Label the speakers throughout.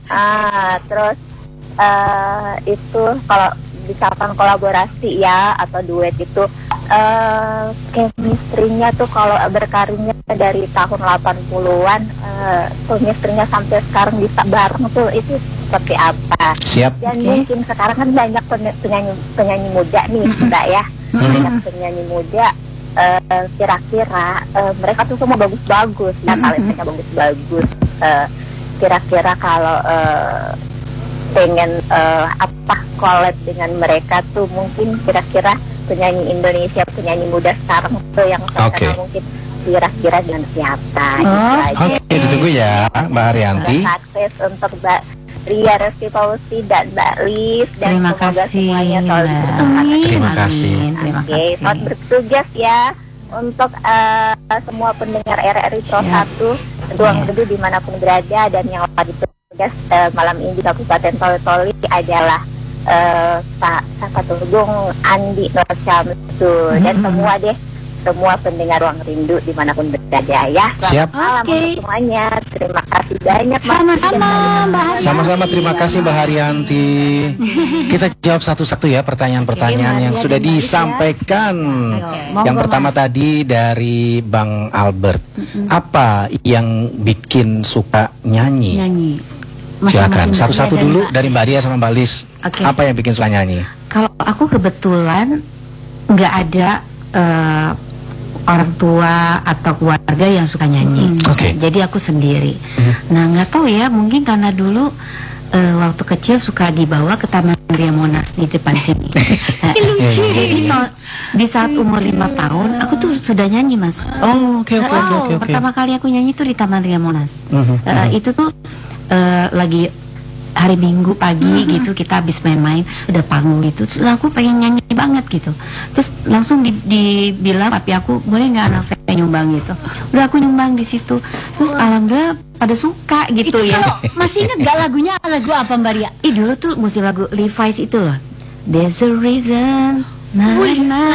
Speaker 1: Terus itu kalau misalkan kolaborasi ya atau duet itu chemistry-nya tuh kalau berkarirnya dari tahun 80-an chemistry-nya sampai sekarang bisa bareng tuh itu seperti apa?
Speaker 2: Siap.
Speaker 1: Dan mungkin sekarang kan banyak penyanyi muda nih Mbak ya, banyak penyanyi muda kira-kira mereka tuh semua bagus-bagus ya, talentanya bagus-bagus. Kira-kira kalau pengen collab dengan mereka tuh mungkin kira-kira penyanyi Indonesia, penyanyi muda sekarang tuh yang terkenal mungkin kira-kira dengan siapa?
Speaker 2: Ditunggu ya Mbak Haryanti.
Speaker 1: Sukses untuk Mbak Ria Resti Fauzi dan Mbak Liz dan
Speaker 3: terima
Speaker 1: semoga
Speaker 3: kasih,
Speaker 1: semuanya selalu
Speaker 2: Terima kasih.
Speaker 1: Selamat bertugas ya untuk semua pendengar RRI Pro 1 Ruang Gede dimanapun berada, dan yang lagi bertugas malam ini di Kabupaten Toli adalah Saka Tugong, Andi Nur Syamsul dan semua pendengar Ruang Rindu dimanapun berada ya.
Speaker 2: Siap.
Speaker 1: Selamat malam untuk semuanya. Terima kasih banyak.
Speaker 3: Sama-sama Mbak Haryanti.
Speaker 2: Sama-sama, terima kasih Mbak Haryanti. Kita jawab satu-satu ya pertanyaan-pertanyaan yang sudah disampaikan. Yang pertama tadi dari Bang Albert. Apa yang bikin suka nyanyi? Silakan satu-satu dulu dari Mbak Ria sama Mbak Liz. Apa yang bikin suka nyanyi?
Speaker 3: Kalau aku kebetulan nggak ada orang tua atau keluarga yang suka nyanyi. Jadi aku sendiri. Nah nggak tahu ya, mungkin karena dulu waktu kecil suka dibawa ke Taman Ria Monas di depan sini. Jadi di saat umur 5 tahun aku tuh sudah nyanyi, Mas. Pertama kali aku nyanyi tuh di Taman Ria Monas. Itu tuh lagi hari Minggu pagi gitu, kita habis main-main udah panggung gitu, terus aku pengen nyanyi banget gitu, terus langsung dibilang papi aku, boleh nggak anak saya nyumbang gitu. Udah aku nyumbang di situ, terus alhamdulillah pada suka gitu ya.
Speaker 4: Masih inget gak lagunya, lagu apa Mbak Ria?
Speaker 3: Dulu tuh musik lagu Levi's itu loh, There's a Reason. Umur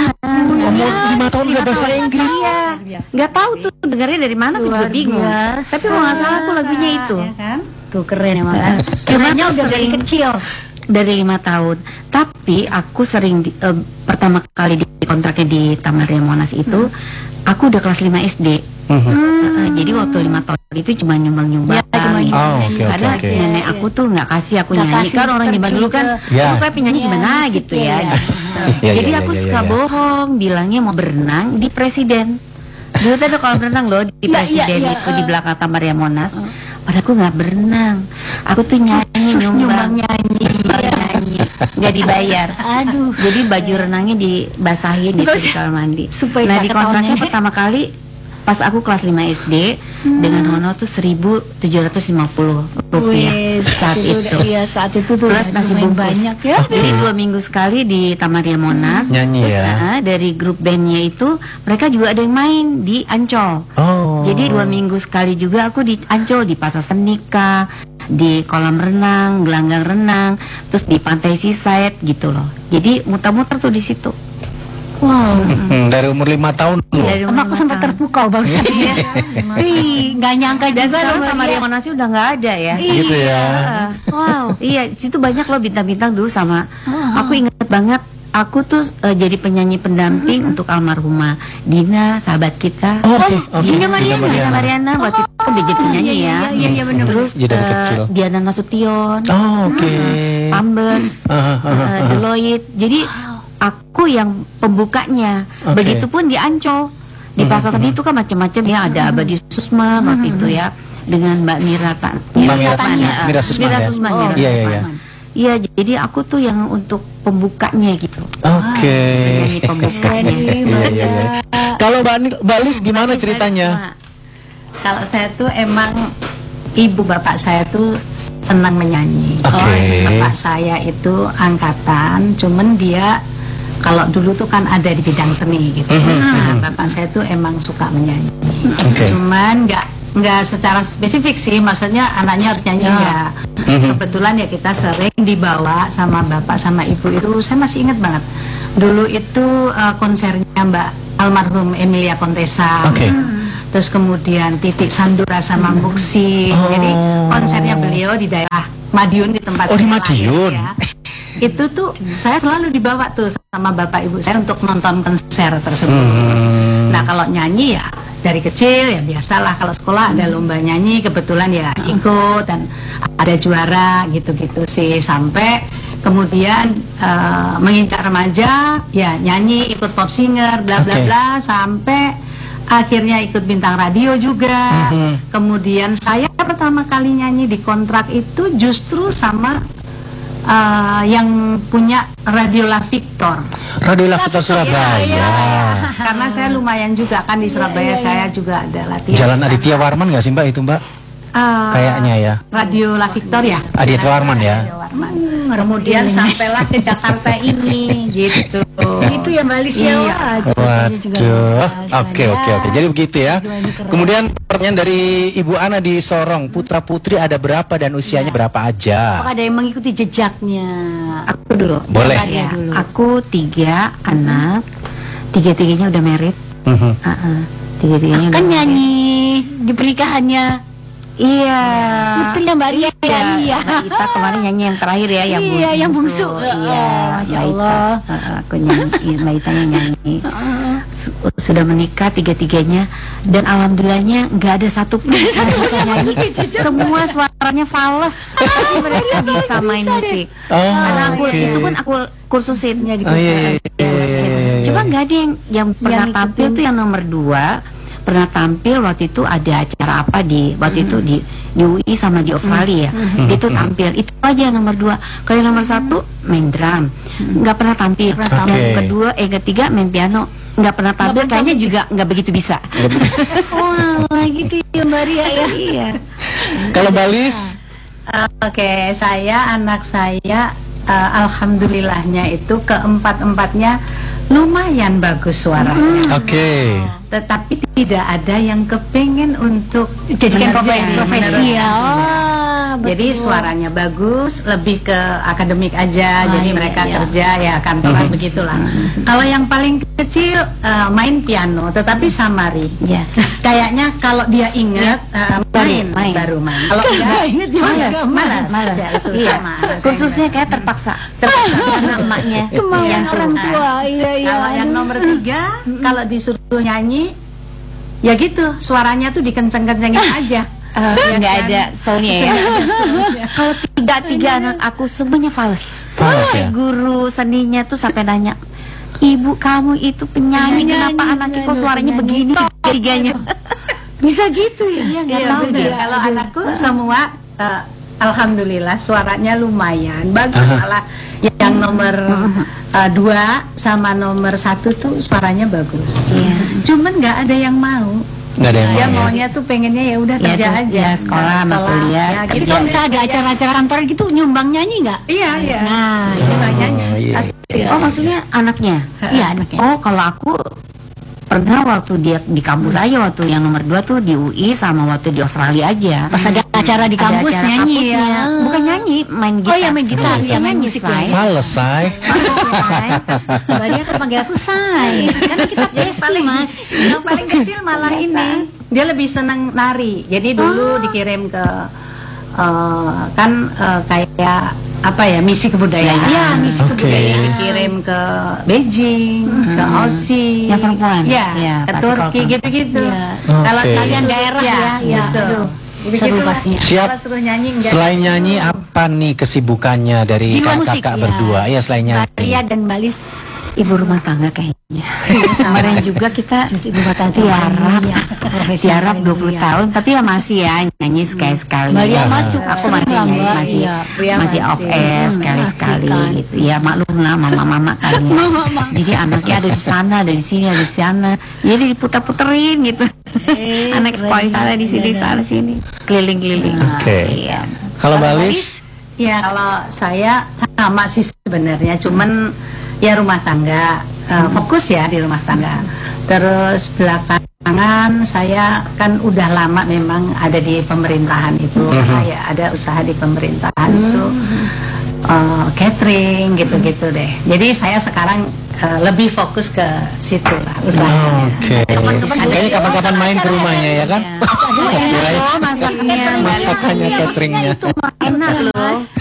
Speaker 2: 5 tahun udah bahasa Inggris.
Speaker 3: Nggak tahu tuh dengarnya dari mana, aku juga bingung. Tapi kalau nggak salah tuh lagunya itu.
Speaker 4: Tuh keren ya Mas.
Speaker 3: Cuma
Speaker 4: udah dari kecil.
Speaker 3: Dari 5 tahun. Tapi aku sering pertama kali dikontraknya di Taman Ria Monas itu, aku udah kelas 5 SD. Jadi waktu 5 tahun itu cuma nyumbang-nyumbang. Karena nenek aku tuh nggak kasih aku nyanyi. Kan orang nyumbang dulu kan, aku kayak penyanyi gimana gitu ya. Jadi aku suka bohong, bilangnya mau berenang di Presiden. Dulu tuh ada kolam renang loh di Presiden itu di belakang Taman Ria Monas. Padahal aku nggak berenang, aku tuh nyumbang nyanyi, nggak dibayar. Jadi baju renangnya dibasahin gitu di kamar mandi. Nah di kontraknya pertama kali pas aku kelas 5 SD dengan honor tuh 1.750 rupiah saat itu.
Speaker 4: Iya saat itu tuh
Speaker 3: plus nasi bungkus. Jadi 2 minggu sekali di Taman Ria Monas.
Speaker 2: Nyanyi
Speaker 3: terus,
Speaker 2: ya.
Speaker 3: Dari grup bandnya itu mereka juga ada yang main di Ancol. Jadi 2 minggu sekali juga aku di Ancol, di Pasar Senika, di kolam renang, gelanggang renang, terus di pantai Seaside gitu loh. Jadi muter-muter tuh di situ.
Speaker 2: Dari umur 5 tahun loh.
Speaker 4: Aku sempat terpukau banget. Nggak nyangka
Speaker 3: Dan
Speaker 4: juga
Speaker 3: sekarang Taman Ria Monas udah nggak ada ya.
Speaker 2: Gitu ya.
Speaker 3: Iya, situ banyak loh bintang-bintang dulu sama. Aku inget banget, aku tuh jadi penyanyi pendamping untuk almarhumah Dina, sahabat kita. Dina Mariana waktu itu udah jadi penyanyi ya.
Speaker 4: Iya benar.
Speaker 3: Terus Diana Nasution, Pambers, Deloitte. Jadi aku yang pembukanya. Begitupun di Ancol, di Pasar Seni itu kan macam-macam ya, ada Abadi Susman waktu itu ya, dengan Mbak Mira Susman. Iya, jadi aku tuh yang untuk pembukanya gitu. Penyanyi pembukanya.
Speaker 2: Kalau Mbak Liz gimana ceritanya?
Speaker 5: Kalau saya tuh emang ibu bapak saya tuh senang menyanyi. Bapak saya itu angkatan, cuman dia kalau dulu tuh kan ada di bidang seni gitu. Nah, bapak saya tuh emang suka menyanyi. Cuman nggak secara spesifik sih, maksudnya anaknya harus nyanyi ya. Kebetulan ya kita sering dibawa sama bapak sama ibu itu. Saya masih ingat banget. Dulu itu konsernya Mbak almarhum Emilia Contessa. Terus kemudian Titik Sandura sama Muksi. Jadi konsernya beliau di daerah Madiun, di tempat
Speaker 2: Oh, di
Speaker 5: saya
Speaker 2: Madiun.
Speaker 5: lahir, ya. Itu tuh saya selalu dibawa tuh sama bapak ibu saya untuk nonton konser tersebut. Nah kalau nyanyi ya dari kecil ya biasalah, kalau sekolah ada lomba nyanyi kebetulan ya ikut dan ada juara gitu-gitu sih, sampai kemudian menginjak remaja ya nyanyi, ikut pop singer bla bla bla, sampai akhirnya ikut bintang radio juga. Kemudian saya pertama kali nyanyi di kontrak itu justru sama yang punya Radio La Victor.
Speaker 2: Radio La Victor Surabaya.
Speaker 5: Karena saya lumayan juga kan di Surabaya, saya juga ada latihan.
Speaker 2: Jalan
Speaker 5: di sana.
Speaker 2: Aditya Warman nggak sih Mbak itu Mbak? Kayaknya ya.
Speaker 5: Radio La Victor ya.
Speaker 2: Aditya Warman ya.
Speaker 5: Radio Warman. Kemudian sampailah ke Jakarta ini gitu.
Speaker 4: Itu ya Mbak Lis ya.
Speaker 5: Iya.
Speaker 2: Waduh. Oke. Jadi begitu ya. Kemudian pertanyaan dari Ibu Ana di Sorong, putra putri ada berapa dan usianya berapa aja?
Speaker 4: Apakah ada yang mengikuti jejaknya?
Speaker 3: Aku dulu.
Speaker 2: Boleh.
Speaker 3: Ya, aku 3 anak, 3-3-nya udah married. Tiga-tiganya udah
Speaker 4: Kan
Speaker 3: married.
Speaker 4: nyanyi di pernikahannya.
Speaker 3: Iya.
Speaker 4: Itu yang Mbak Ria ya. Iya.
Speaker 3: Mbak Ita kemarin nyanyi yang terakhir ya, yang
Speaker 4: Iya, yang bungsu.
Speaker 3: Iya,
Speaker 4: Masya
Speaker 3: Mbak Ita.
Speaker 4: Allah.
Speaker 3: Aku nyanyi, Mbak Ita yang nyanyi. Sudah menikah 3-tiganya dan alhamdulillahnya nggak ada satu pun yang bisa nyanyi. Semua suaranya fals. Tapi mereka bisa main musik. Karena aku itu pun aku kursusin ya gitu.
Speaker 2: Oh, iya.
Speaker 3: Coba nggak ada yang pernah
Speaker 4: Yang
Speaker 3: tampil
Speaker 4: ikutin.
Speaker 3: tuh yang nomor 2 pernah tampil waktu itu ada acara apa di waktu itu di UI sama di Australia ya. Dia tuh tampil itu aja nomor 2. Kalau yang nomor 1 main drum nggak pernah tampil. Yang kedua ketiga main piano nggak pernah tampil, kayaknya juga nggak begitu bisa.
Speaker 4: Wah, gitu ya Mbak Ria ya.
Speaker 3: Iya.
Speaker 2: Kalau Balis?
Speaker 5: Oke, anak saya alhamdulillahnya itu keempat-empatnya lumayan bagus suaranya.
Speaker 2: Oke.
Speaker 5: Tetapi tidak ada yang kepengen untuk
Speaker 4: Jadikan
Speaker 5: mengerjakan,
Speaker 4: profesi ya.
Speaker 5: meneruskan. Jadi suaranya bagus, lebih ke akademik aja. Jadi
Speaker 4: iya,
Speaker 5: mereka
Speaker 4: iya.
Speaker 5: kerja ya kantoran begitulah. Kalau yang paling kecil main piano, tetapi samari.
Speaker 3: Ya.
Speaker 5: Kayaknya kalau dia ingat main, baru main. Kalau enggak
Speaker 4: Ingat dia
Speaker 5: malas.
Speaker 3: Malas.
Speaker 5: Ya, itu
Speaker 3: Iya.
Speaker 5: sama.
Speaker 3: Kursusnya kayak terpaksa. Karena emaknya
Speaker 4: Kemauan
Speaker 3: yang
Speaker 4: orang
Speaker 3: suruh.
Speaker 4: tua. Iya, iya.
Speaker 5: Kalau yang nomor 3, kalau disuruh nyanyi, ya gitu, suaranya tuh dikenceng-kencengin aja. Ya
Speaker 3: Nggak
Speaker 5: kan?
Speaker 3: ada soalnya ya. Kalau 3 anak aku semuanya fals.
Speaker 2: Fals ya?
Speaker 3: Guru seninya tuh sampai nanya, ibu kamu itu penyanyi, kenapa anaknya kok suaranya begini? 3-nya.
Speaker 4: Bisa gitu ya.
Speaker 3: Iya, nggak
Speaker 5: Iya,
Speaker 3: tahu
Speaker 5: bener.
Speaker 3: dia.
Speaker 5: Kalau anakku semua alhamdulillah suaranya lumayan bagus, malah yang nomor 2 sama nomor 1 tuh suaranya bagus.
Speaker 3: Iya.
Speaker 5: Cuman nggak ada yang mau.
Speaker 2: Nggak ada yang
Speaker 5: Dia
Speaker 2: mau ya?
Speaker 5: maunya tuh pengennya ya udah
Speaker 3: Ya,
Speaker 5: kerja
Speaker 3: terus
Speaker 5: aja,
Speaker 3: ya sekolah sama kuliah.
Speaker 5: ya,
Speaker 4: Tapi
Speaker 5: gitu.
Speaker 4: kalau misalnya ada acara-acara kantoran gitu nyumbang nyanyi nggak?
Speaker 5: Iya, iya.
Speaker 4: Nah,
Speaker 5: Nyumbangnya
Speaker 2: Oh, iya.
Speaker 3: Oh maksudnya anaknya?
Speaker 4: iya anaknya.
Speaker 3: Oh kalau aku pernah waktu dia di kampus aja, waktu yang nomor 2 tuh di UI sama waktu di Australia aja.
Speaker 4: Pas ada acara di
Speaker 3: Ada
Speaker 4: kampus
Speaker 3: acara
Speaker 4: nyanyi
Speaker 3: kampusnya.
Speaker 4: ya.
Speaker 3: Bukan nyanyi, main gitar.
Speaker 4: Oh iya, main gitar.
Speaker 3: Bisa
Speaker 4: Iya, main
Speaker 3: nyanyi,
Speaker 4: musik
Speaker 3: Say.
Speaker 4: ya.
Speaker 2: Fals, Say.
Speaker 4: Mbak Ria kan panggil aku Say. Kan kita besti Mas.
Speaker 5: Yang paling kecil malah ini dia lebih senang nari. Jadi dulu dikirim ke kayak apa ya, misi kebudayaan.
Speaker 4: Iya, misi
Speaker 2: Oke.
Speaker 5: kebudayaan. Dikirim ke Beijing, ke Aussie.
Speaker 3: Yang perempuan?
Speaker 5: Iya,
Speaker 3: Iya,
Speaker 5: ke
Speaker 3: pasti
Speaker 5: Turki
Speaker 3: kalau
Speaker 5: gitu-gitu.
Speaker 4: Iya.
Speaker 5: Kalau
Speaker 2: Oke.
Speaker 5: kalian daerah ya,
Speaker 4: Iya,
Speaker 5: gitu.
Speaker 4: aduh,
Speaker 5: Begitulah.
Speaker 4: seru pastinya.
Speaker 2: Siap.
Speaker 5: Kalau suruh nyanyi enggak.
Speaker 2: Selain nyanyi apa nih kesibukannya dari
Speaker 4: Di luar musik,
Speaker 2: kakak
Speaker 4: ya.
Speaker 2: berdua? Iya, selain
Speaker 4: Mbak
Speaker 2: nyanyi.
Speaker 4: Ria dan Mbak Lis
Speaker 3: Ibu rumah tangga kayaknya. Kemarin juga kita
Speaker 4: ibu rumah tangga.
Speaker 3: tiarap,
Speaker 4: Iya, profesi
Speaker 3: tiarap
Speaker 4: yang
Speaker 3: 20
Speaker 4: lain, iya.
Speaker 3: tahun, tapi ya masih ya nyanyi sekali-sekali.
Speaker 4: Mbak Ria
Speaker 3: Ya.
Speaker 4: mah cukup
Speaker 3: Aku
Speaker 4: sering
Speaker 3: masih
Speaker 4: lah,
Speaker 3: nyanyi,
Speaker 4: Mbak.
Speaker 3: masih
Speaker 4: Iya.
Speaker 5: Ria
Speaker 3: masih
Speaker 5: masih.
Speaker 3: off air sekali-sekali
Speaker 4: asik kan.
Speaker 3: gitu. Ya maklum lah mama-mama kan. Jadi anaknya ada di sana, ada di sini, ada di sana. Jadi diputar-puterin gitu. Anak sekolah di sana, di sini, sana sini, keliling-keliling.
Speaker 2: Oke.
Speaker 3: Iya.
Speaker 2: Kalau Balis?
Speaker 5: Ya, kalau saya sama sih sebenarnya, cuman ya rumah tangga, fokus ya di rumah tangga. Terus belakangan saya kan udah lama memang ada di pemerintahan itu, ya ada usaha di pemerintahan itu, catering gitu-gitu deh. Jadi saya sekarang lebih fokus ke situ lah usahanya.
Speaker 2: Oke. Kayaknya kapan-kapan main ke rumahnya ya kan? Kirain
Speaker 3: Oh, masaknya
Speaker 2: masakannya, cateringnya.
Speaker 3: enak loh.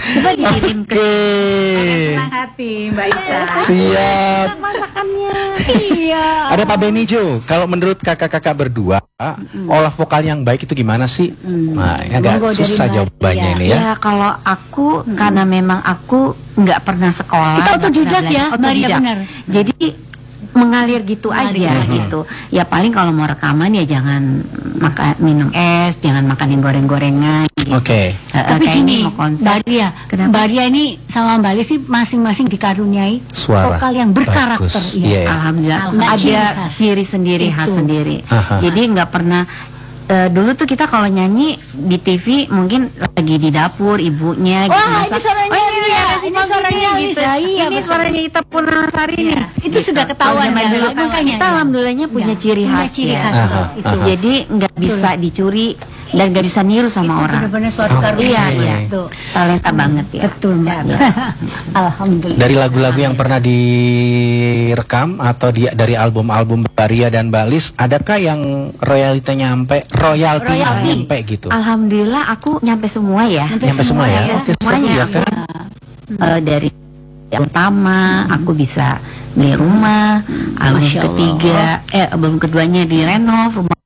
Speaker 3: dikirim ke
Speaker 5: Senang hati Mbak Ita.
Speaker 2: Siap.
Speaker 3: masakannya.
Speaker 4: Iya.
Speaker 2: Ada Pak Benijo, kalau menurut kakak-kakak berdua, olah vokal yang baik itu gimana sih? Nah, ini agak
Speaker 4: Monggo dari
Speaker 2: susah
Speaker 4: Mbak
Speaker 2: jawabannya
Speaker 4: Tia.
Speaker 2: ini ya.
Speaker 3: Ya kalau aku karena memang aku nggak pernah sekolah.
Speaker 4: Kita
Speaker 3: nggak pernah
Speaker 4: otodidak ya,
Speaker 3: belajar.
Speaker 4: Maria,
Speaker 3: Otodidak.
Speaker 4: benar.
Speaker 3: Jadi mengalir gitu aja gitu. Ya paling kalau mau rekaman ya jangan makan minum es, jangan makan yang goreng-gorengan. Gitu.
Speaker 2: Oke.
Speaker 4: Tapi
Speaker 3: Kayak
Speaker 4: gini,
Speaker 3: ini mau konser.
Speaker 4: Mbak Ria,
Speaker 3: Kenapa?
Speaker 4: Mbak Ria ini sama Mbak Lis sih masing-masing dikaruniai
Speaker 2: Suara
Speaker 4: vokal yang berkarakter.
Speaker 2: bagus.
Speaker 4: Iya.
Speaker 2: Iya.
Speaker 3: Alhamdulillah
Speaker 4: Alhamdulillah. Ciri
Speaker 3: ada
Speaker 4: khas.
Speaker 3: ciri sendiri, khas
Speaker 4: Itu.
Speaker 3: sendiri.
Speaker 2: Aha.
Speaker 3: Jadi nggak pernah dulu tuh kita kalau nyanyi di TV mungkin lagi di dapur ibunya gitu
Speaker 4: Wah, ini
Speaker 3: masak.
Speaker 4: suaranya
Speaker 3: oh, ini
Speaker 4: Ria,
Speaker 3: ya,
Speaker 4: ini suaranya Lisa, iya,
Speaker 3: ini
Speaker 4: betul.
Speaker 3: suaranya Ita Punasari nih.
Speaker 4: Itu sudah ketahuan
Speaker 3: Kalau zaman
Speaker 4: ya,
Speaker 3: dulu
Speaker 4: makanya
Speaker 3: kita
Speaker 4: ya.
Speaker 3: alhamdulillahnya punya
Speaker 4: Ya,
Speaker 3: ciri
Speaker 4: punya
Speaker 3: khas
Speaker 4: ciri
Speaker 3: ya.
Speaker 4: khas
Speaker 2: Aha,
Speaker 4: itu.
Speaker 2: aha.
Speaker 3: Jadi nggak bisa dicuri dan nggak bisa niru sama
Speaker 4: Itu
Speaker 3: orang.
Speaker 4: benar-benar suatu
Speaker 2: Oke.
Speaker 4: karunia.
Speaker 3: Iya, iya.
Speaker 4: Tuh.
Speaker 3: Talenta banget ya.
Speaker 4: Betul Mbak. Alhamdulillah.
Speaker 2: Dari lagu-lagu yang pernah direkam atau dari album-album Baria dan Balis, adakah yang royalty nyampe nyampe gitu?
Speaker 3: Alhamdulillah aku nyampe semua ya.
Speaker 2: Nyampe semua ya? Oke, seru ya kan?
Speaker 3: Dari yang pertama aku bisa beli rumah, album
Speaker 4: Masya Allah.
Speaker 3: ketiga album keduanya direnov, rumah